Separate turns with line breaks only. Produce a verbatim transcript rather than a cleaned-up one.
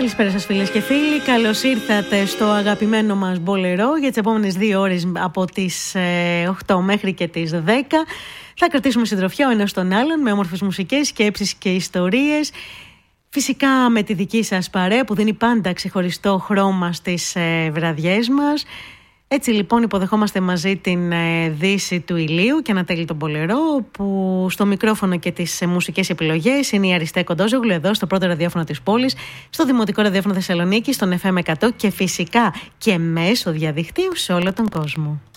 Καλησπέρα σας φίλες και φίλοι, καλώς ήρθατε στο αγαπημένο μας Μπολερό για τις επόμενες δύο ώρες από τις ε, οκτώ μέχρι και τις δέκα. Θα κρατήσουμε συντροφιά ο ένας τον άλλον με όμορφες μουσικές, σκέψεις και ιστορίες. Φυσικά με τη δική σας παρέα που δίνει πάντα ξεχωριστό χρώμα στις ε, βραδιές μας. Έτσι λοιπόν υποδεχόμαστε μαζί την ε, δύση του ηλίου και Ανατέλη τον Μπολερό, που στο μικρόφωνο και τις ε, μουσικές επιλογές είναι η Αριστέ Κοντόζογλου εδώ στο πρώτο ραδιόφωνο της πόλης, στο Δημοτικό Ραδιόφωνο Θεσσαλονίκη, στον εφ εμ εκατό και φυσικά και μέσω διαδικτύου σε όλο τον κόσμο.